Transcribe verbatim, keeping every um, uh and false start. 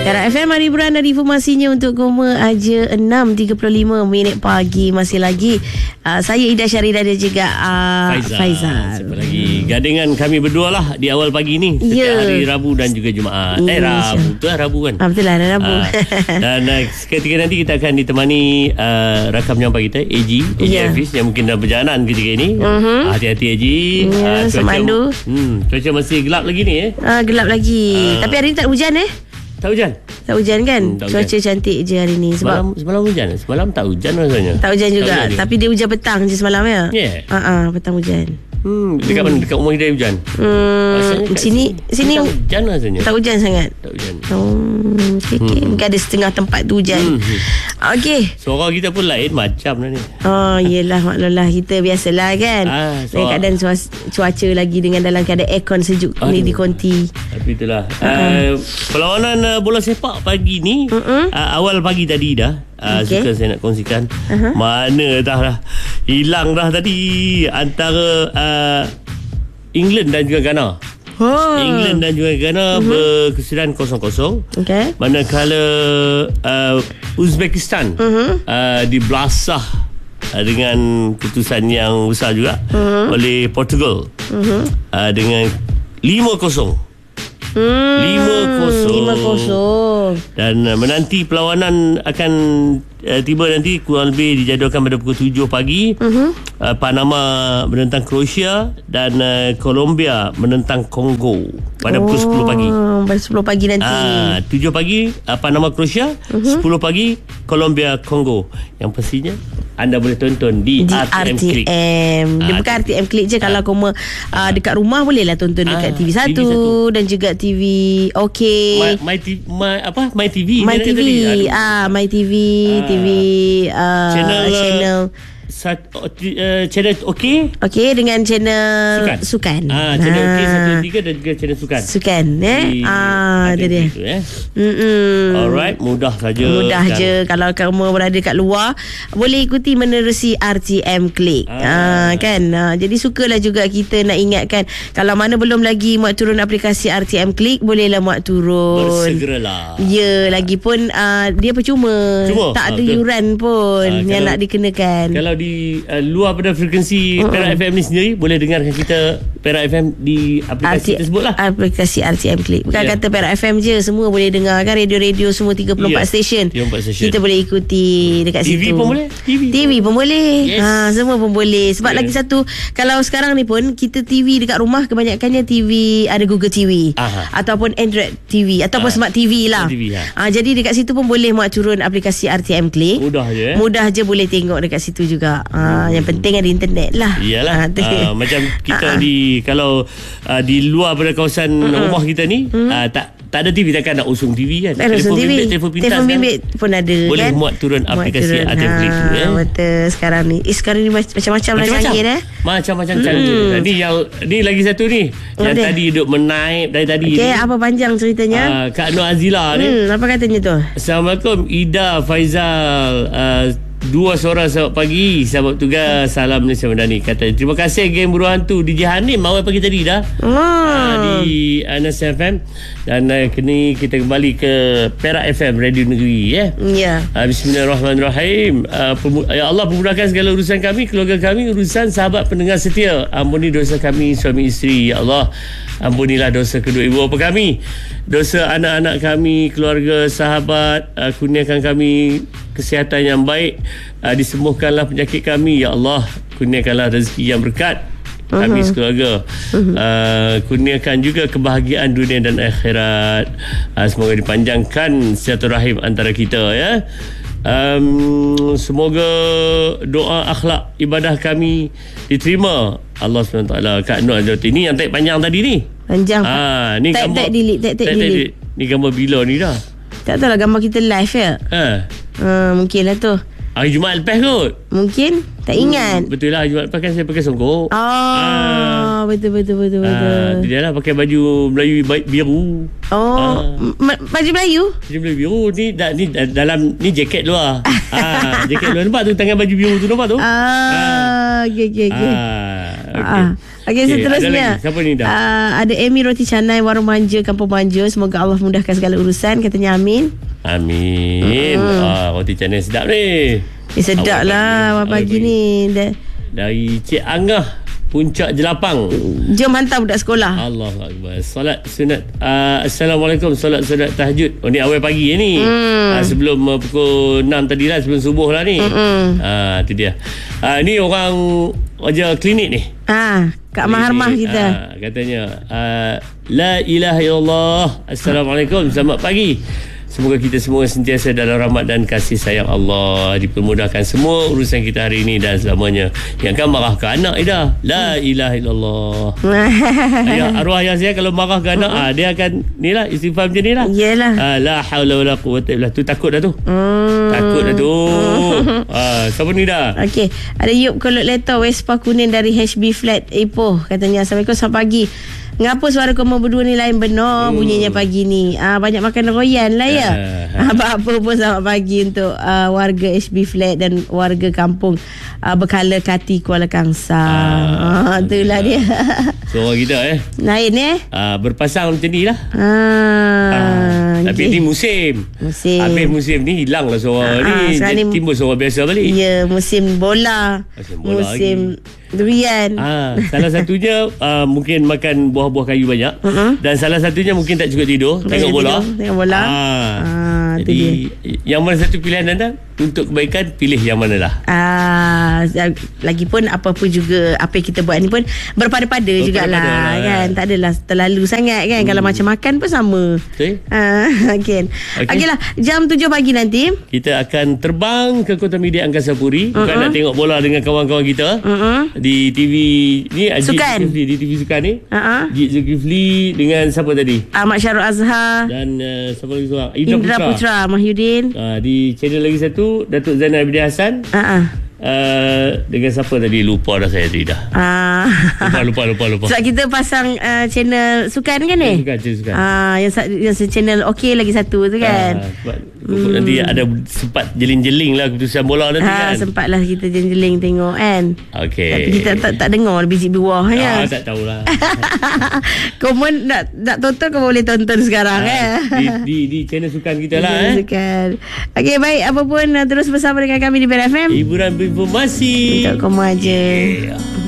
Perak F M, Hari Hiburan dan informasinya untuk Goma Aja enam tiga puluh lima minit pagi. Masih lagi uh, saya Ida Syarida dan juga uh, Faizal, Faizal. Siapa lagi? Gandengan kami berdua lah di awal pagi ni, setiap yeah. hari Rabu dan juga Jumaat. Eh Rabu, betul lah Rabu kan? Ah, betul lah, Rabu. uh, Dan uh, seketika nanti kita akan ditemani uh, rakam nyampai kita, A G A G yeah. Hafiz, yang mungkin dalam perjalanan ketika ini. uh-huh. Hati-hati A G. yeah, uh, Semandu. hmm, Cuaca masih gelap lagi ni eh? uh, Gelap lagi. uh, Tapi hari ni tak hujan eh? Tak hujan? Tak hujan kan? Hmm, tak Cuaca hujan. cantik je hari ni. Sebab Semalam, semalam hujan? Semalam tak hujan rasanya. Tak hujan juga, tak hujan tapi dia hujan petang je semalam ya? Ya yeah. uh-uh, petang hujan. Hmm, dekat hmm. mana? Dekat rumah kita hujan? Hmm, sini sini tak hujan rasanya. Tak hujan sangat. Tak hujan. Oh, okay, okay. Hmm. Mungkin ada setengah tempat tu hujan. Hmm. Okey. Suara kita pun lain macam ni. Oh, yelah, maklumlah, kita biasalah kan. Ah, dengan keadaan cuaca lagi dengan dalam keadaan aircon sejuk. Aduh. Ni di konti. Tapi itulah. Uh-huh. Uh, perlawanan uh, bola sepak pagi ni, uh-huh. uh, awal pagi tadi dah. Uh, okay. Suka saya nak kongsikan. uh-huh. Mana dah dah hilang dah tadi antara uh, England dan juga Ghana. oh. England dan juga Ghana uh-huh. berkesudahan kosong kosong. Okay. Manakala uh, Uzbekistan uh-huh. uh, dibelasah uh, dengan keputusan yang besar juga uh-huh. oleh Portugal uh-huh. uh, dengan lima kosong. Hmm, lima kosong. Dan uh, menanti perlawanan akan uh, tiba nanti kurang lebih dijadualkan pada pukul tujuh pagi. uh-huh. uh, Panama menentang Croatia dan uh, Colombia menentang Kongo pada oh, pukul sepuluh pagi. Pada sepuluh pagi nanti. uh, tujuh pagi uh, Panama Croatia, uh-huh. sepuluh pagi Colombia Kongo. Yang pastinya anda boleh tonton di, di R T M Click. Dia ah, bukan R T M Click je. ah. Kalau kamu uh, dekat rumah bolehlah tonton dekat ah, T V satu, T V satu dan juga T V OK. My, my, T V, my apa? My T V. My T V. Ah, My T V, ah. T V uh, channel channel Sat, uh, channel OK. OK dengan channel Sukan, sukan. Ah, channel OK satu tiga dan juga channel Sukan. Sukan eh. Di, ah, ada dia. Itu, eh. Alright, mudah saja. Mudah kan. je kalau kamu berada kat luar, boleh ikuti menerusi R T M Click. Ah. Ah, kan. Ah, jadi sukalah juga kita nak ingatkan, kalau mana belum lagi muat turun aplikasi R T M Click, bolehlah muat turun. Bersegeralah. Ya, lagipun uh, dia percuma. Cuma? Tak ada ah, yuran pun ah, yang kalau, nak dikenakan. Kalau di Uh, luar pada frekuensi uh-uh. Perak F M ni sendiri, boleh dengarkan kita Perak F M di aplikasi R T, tersebut lah, aplikasi R T M Click. Bukan yeah. kata Perak F M je, semua boleh dengar kan, radio-radio semua tiga puluh empat yeah. stesen. Kita boleh ikuti dekat T V situ. Pun boleh. T V, T V pun boleh. Yes. Ha, semua pun boleh. Sebab yeah. lagi satu, kalau sekarang ni pun kita T V dekat rumah kebanyakannya T V ada Google T V. Aha. Ataupun Android T V ataupun Aha. Smart T V lah. T V, ha. Ha, jadi dekat situ pun boleh muat turun aplikasi R T M Click. Mudah je. Eh? Mudah je, boleh tengok dekat situ juga. Ha, yang penting ada internet lah. Iyalah. Ha, uh, macam kita uh-uh. di kalau uh, di luar pada kawasan uh-uh. rumah kita ni uh-uh. uh, tak tak ada T V, takkan nak usung T V kan. Telefon bimbit, telefon pintas telefon bimbit kan? Pun ada boleh kan? muat turun muat aplikasi R T M Click tu eh. Betul. Sekarang ni eh, sekarang ni macam-macam lah canggih eh. Macam-macam hmm. canggih. Ni yang ni lagi satu ni oh, yang dia. tadi duduk menaip dari tadi okay, ni. Apa panjang ceritanya? Uh, Kak Nur Azila ni. Hmm, apa katanya tu? Assalamualaikum Ida, Faizal, uh, dua suara selamat pagi, sahabat tugas, salam Malaysia Madani. Kata terima kasih geng Buruh Hantu D J Hanim awal pagi tadi dah oh. uh, di Anas F M. Dan uh, kini kita kembali ke Perak F M, Radio Negeri ya. Yeah. uh, Bismillahirrahmanirrahim. uh, pemu- Ya Allah, pemudahkan segala urusan kami, keluarga kami, urusan sahabat pendengar setia. Ampuni dosa kami suami isteri, ya Allah. Ampunilah dosa kedua ibu bapa kami, dosa anak-anak kami, keluarga, sahabat. uh, Kurniakan kami kesihatan yang baik, uh, disembuhkanlah penyakit kami, ya Allah. Kurniakanlah rezeki yang berkat kami uh-huh. sekeluarga. uh-huh. uh, Kurniakan juga kebahagiaan dunia dan akhirat. uh, Semoga dipanjangkan silaturahim antara kita ya. Um, semoga doa akhlak ibadah kami diterima Allah subhanahu wa taala. Kak Nur Azwati ni yang tag panjang tadi ni. Panjang. Ah, ni tag, gambar tag delete, tag, tag, delete. Ni gambar bila ni dah? Tak tahu lah, gambar kita live ya. Ha. Uh, mungkin lah tu. Hari Jumaat lepas kot. Mungkin. Tak ingat. Hmm, betul lah, Jumaat lepas kan saya pakai songkok. Oh, ah. betul betul betul betul. Ah, dia lah pakai baju Melayu biru. Oh, ah. Ma- baju Melayu? Baju Melayu biru ni, da, ni dalam ni jaket luar. ah, jaket luar nampak tu tangan baju biru tu nampak tu? Ah, okey okey okey. Ah, okey. Ah. Okey, seterusnya. Ada siapa ni dah? Uh, ada Amy Roti Canai, Warung Manja, Kampung Manja. Semoga Allah mudahkan segala urusan. Katanya amin. Amin. Hmm. Ah, roti canai sedap ni. Eh, sedap awal lah awal pagi, pagi ni. Da- Dari Cik Angah, Puncak Jelapang. Jom hantar budak sekolah. Allahu Akbar. Solat sunat. Uh, Assalamualaikum. Solat sunat tahajud. Oh, ni awal pagi ni. Hmm. Uh, sebelum uh, pukul enam tadi lah. Sebelum subuh lah ni. Hmm. Uh, tu dia. Uh, ni orang wajah klinik ni. Ah, Kak Maharmah kita. Uh, katanya. Uh, La ilaha illallah. Assalamualaikum. Selamat pagi. Semoga kita semua sentiasa dalam rahmat dan kasih sayang Allah. Dipermudahkan semua urusan kita hari ini dan selamanya. Yang kan marah ke anak Ida, la ilaha illallah. Ayah, arwah ayah saya kalau marah ke anak, ah, dia akan ni lah, istighfar macam ni lah. Yelah. Ah, la hawla wala quwwata illa billah. Tu takut dah tu. Hmm. Takut dah tu. Ah, siapa ni dah? Okey, ada Yub Kolot Leto Vespa kuning dari H B Flat Ipoh. Katanya Assalamualaikum, selamat pagi. Ngapa suara kamu berdua ni lain benar hmm. bunyinya pagi ni? Ah, banyak makan royan lah ya. Uh, Apa-apa pun selamat pagi untuk uh, warga H B Flat dan warga kampung uh, Bekala Kati Kuala Kangsar. Ah, ah, itulah dia. Suara kita eh. Lain eh. Ah, berpasang macam ni lah. Ah, ah, tapi okay. Ni musim. Musim. Habis musim ni hilang lah suara ah, ni. Dia timbul suara biasa balik. Ya, musim bola. Musim bola musim lagi. Durian. Ah, salah satunya uh, mungkin makan buah-buah kayu banyak. Uh-huh. Dan salah satunya mungkin tak cukup tidur, tak tengok bola. Tidur, tengok bola. Ah. Ah, jadi yang mana satu pilihan anda untuk kebaikan, pilih yang manalah. Ah, lagipun apa-apa juga apa yang kita buat ni pun berpada-pada oh, jugalah lah, kan. Tak adalah terlalu sangat kan. Hmm. Kalau macam makan pun sama. Okay. Ah, okay. Okay. Okeylah, jam tujuh pagi nanti kita akan terbang ke Kota Media Angkasa Puri. Bukan uh-huh. nak tengok bola dengan kawan-kawan kita. Uh-huh. Di T V ni Sukan. Zulkifli, di T V Sukan ni. Uh-huh. Jit Zulkifli dengan siapa tadi? Ahmad Syarul Azhar dan uh, siapa lagi seorang? Indra, Indra Putra, Putra Mahyudin. Uh, di channel lagi satu Datuk Zainal Abidin Hassan. Uh-huh. Uh, dengan siapa tadi? Lupa dah saya tadi dah. Ah. Lupa, lupa, lupa, lupa. Sebab kita pasang uh, channel Sukan kan ni? Sukan, Sukan. Ah, yang, yang channel okey lagi satu tu kan. Ah, sebab hmm. nanti ada sempat jeling-jeling lah keputusan bola nanti ah, kan. Sempatlah kita jeling-jeling tengok kan. Okey. Tapi kita tak, tak dengar biji buah ah, ya. Tak tahulah. Komen nak nak tonton kau boleh tonton sekarang ah, eh. Di, di di channel Sukan kita lah eh. Sukan. Okey, baik, apa pun terus bersama dengan kami di B R F M. Hiburan berinformasi. Untuk kamu aja. Yeah.